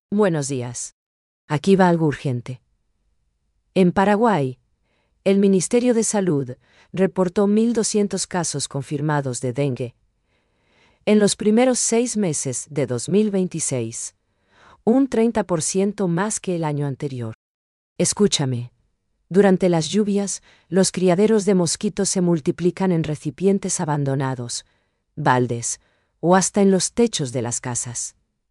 Buenos días. Aquí va algo urgente. En Paraguay, el Ministerio de Salud reportó 1.200 casos confirmados de dengue en los primeros 6 meses de 2026, un 30% más que el año anterior. Escúchame. Durante las lluvias, los criaderos de mosquitos se multiplican en recipientes abandonados, baldes o hasta en los techos de las casas.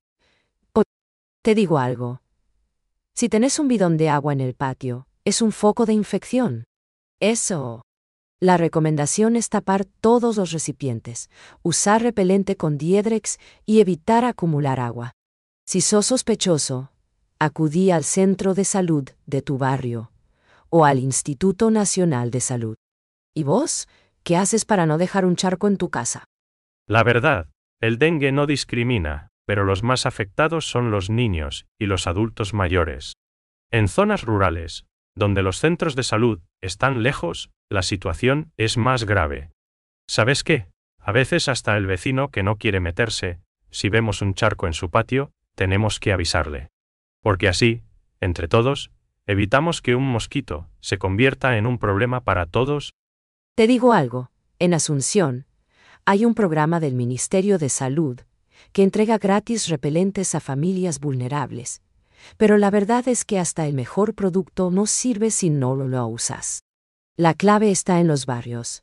Te digo algo. Si tenés un bidón de agua en el patio, es un foco de infección. Eso. La recomendación es tapar todos los recipientes, usar repelente con Diedrex y evitar acumular agua. Si sos sospechoso, acudí al centro de salud de tu barrio o al Instituto Nacional de Salud. ¿Y vos? ¿Qué haces para no dejar un charco en tu casa? La verdad, el dengue no discrimina, pero los más afectados son los niños y los adultos mayores. En zonas rurales, donde los centros de salud están lejos, la situación es más grave. ¿Sabes qué? A veces hasta el vecino que no quiere meterse, si vemos un charco en su patio, tenemos que avisarle. Porque así, entre todos, evitamos que un mosquito se convierta en un problema para todos. Te digo algo. En Asunción, hay un programa del Ministerio de Salud que entrega gratis repelentes a familias vulnerables. Pero la verdad es que hasta el mejor producto no sirve si no lo usas. La clave está en los barrios.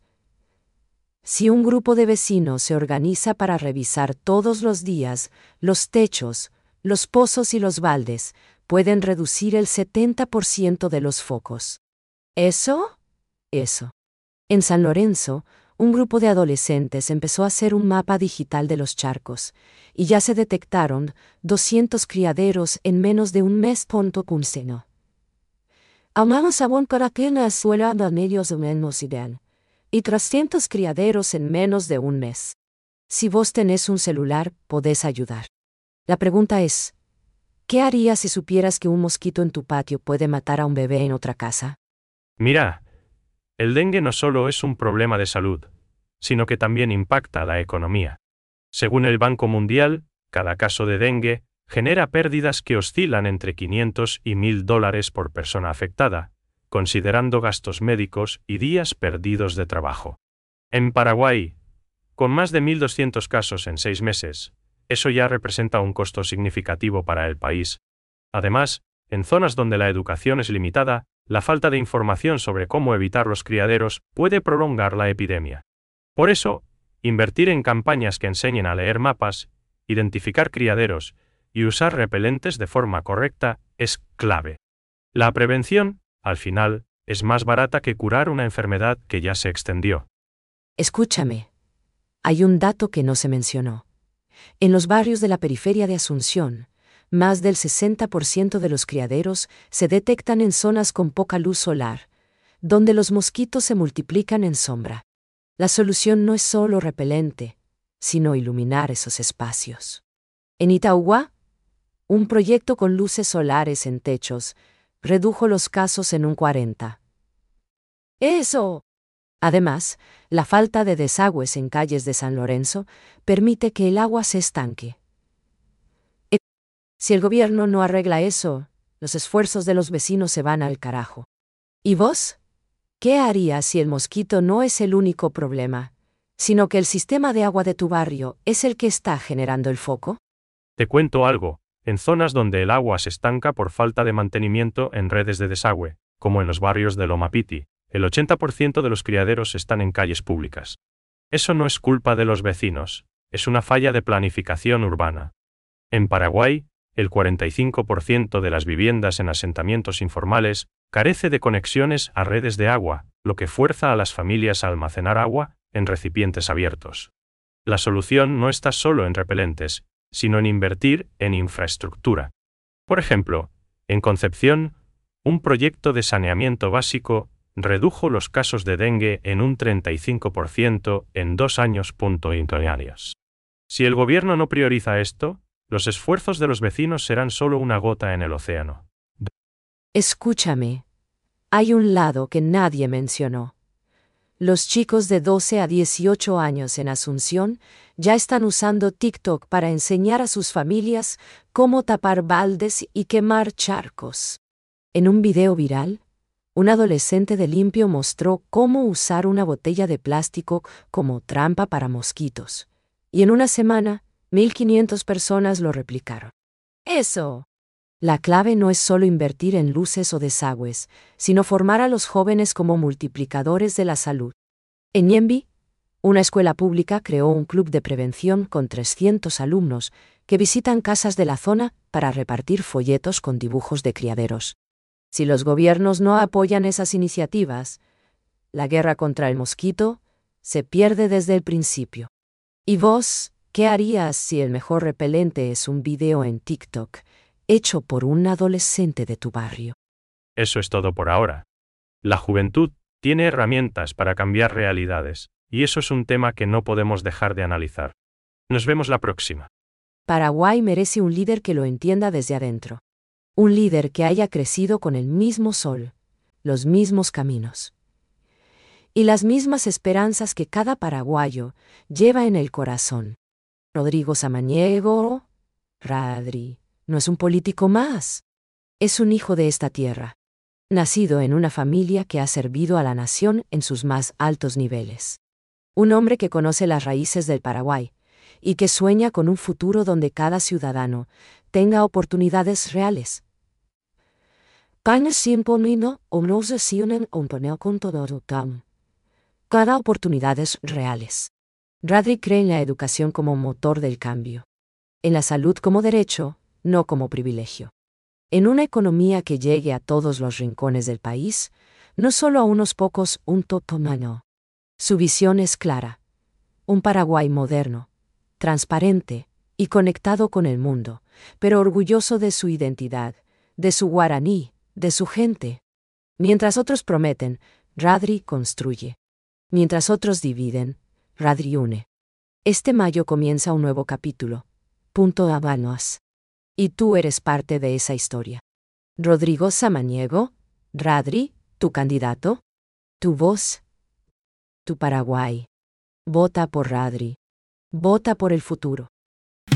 Si un grupo de vecinos se organiza para revisar todos los días los techos, los pozos y los baldes, pueden reducir el 70% de los focos. ¿Eso? Eso. En San Lorenzo, un grupo de adolescentes empezó a hacer un mapa digital de los charcos, y ya se detectaron 200 criaderos en menos de un mes. Seno. Amamos sabón para que la suela de medios o menos ideal, y 300 criaderos en menos de un mes. Si vos tenés un celular, podés ayudar. La pregunta es, ¿qué harías si supieras que un mosquito en tu patio puede matar a un bebé en otra casa? Mira, el dengue no solo es un problema de salud, sino que también impacta la economía. Según el Banco Mundial, cada caso de dengue genera pérdidas que oscilan entre $500 y $1.000 por persona afectada, considerando gastos médicos y días perdidos de trabajo. En Paraguay, con más de 1.200 casos en 6 meses, eso ya representa un costo significativo para el país. Además, en zonas donde la educación es limitada, la falta de información sobre cómo evitar los criaderos puede prolongar la epidemia. Por eso, invertir en campañas que enseñen a leer mapas, identificar criaderos y usar repelentes de forma correcta es clave. La prevención, al final, es más barata que curar una enfermedad que ya se extendió. Escúchame. Hay un dato que no se mencionó. En los barrios de la periferia de Asunción, más del 60% de los criaderos se detectan en zonas con poca luz solar, donde los mosquitos se multiplican en sombra. La solución no es solo repelente, sino iluminar esos espacios. En Itauguá, un proyecto con luces solares en techos redujo los casos en un 40%. ¡Eso! Además, la falta de desagües en calles de San Lorenzo permite que el agua se estanque. Si el gobierno no arregla eso, los esfuerzos de los vecinos se van al carajo. ¿Y vos? ¿Qué harías si el mosquito no es el único problema, sino que el sistema de agua de tu barrio es el que está generando el foco? Te cuento algo, en zonas donde el agua se estanca por falta de mantenimiento en redes de desagüe, como en los barrios de Loma Piti, el 80% de los criaderos están en calles públicas. Eso no es culpa de los vecinos, es una falla de planificación urbana. En Paraguay, el 45% de las viviendas en asentamientos informales carece de conexiones a redes de agua, lo que fuerza a las familias a almacenar agua en recipientes abiertos. La solución no está solo en repelentes, sino en invertir en infraestructura. Por ejemplo, en Concepción, un proyecto de saneamiento básico redujo los casos de dengue en un 35% en 2 años. Si el gobierno no prioriza esto, los esfuerzos de los vecinos serán solo una gota en el océano. Escúchame. Hay un lado que nadie mencionó. Los chicos de 12 a 18 años en Asunción ya están usando TikTok para enseñar a sus familias cómo tapar baldes y quemar charcos. En un video viral, un adolescente de limpio mostró cómo usar una botella de plástico como trampa para mosquitos. Y en una semana, 1.500 personas lo replicaron. ¡Eso! La clave no es solo invertir en luces o desagües, sino formar a los jóvenes como multiplicadores de la salud. En Ñemby, una escuela pública creó un club de prevención con 300 alumnos que visitan casas de la zona para repartir folletos con dibujos de criaderos. Si los gobiernos no apoyan esas iniciativas, la guerra contra el mosquito se pierde desde el principio. ¿Y vos, qué harías si el mejor repelente es un video en TikTok hecho por un adolescente de tu barrio? Eso es todo por ahora. La juventud tiene herramientas para cambiar realidades, y eso es un tema que no podemos dejar de analizar. Nos vemos la próxima. Paraguay merece un líder que lo entienda desde adentro. Un líder que haya crecido con el mismo sol, los mismos caminos y las mismas esperanzas que cada paraguayo lleva en el corazón. Rodrigo Samaniego, Radri, no es un político más. Es un hijo de esta tierra, nacido en una familia que ha servido a la nación en sus más altos niveles. Un hombre que conoce las raíces del Paraguay y que sueña con un futuro donde cada ciudadano tenga oportunidades reales. Cada oportunidades reales. Radri cree en la educación como motor del cambio. En la salud como derecho, no como privilegio. En una economía que llegue a todos los rincones del país, no solo a unos pocos, un totomano. Su visión es clara. Un Paraguay moderno, transparente y conectado con el mundo, pero orgulloso de su identidad, de su guaraní, de su gente. Mientras otros prometen, Radri construye. Mientras otros dividen, Radri une. Este mayo comienza un nuevo capítulo. Punto Habanos. Y tú eres parte de esa historia. Rodrigo Samaniego, Radri, tu candidato, tu voz, tu Paraguay. Vota por Radri. Vota por el futuro.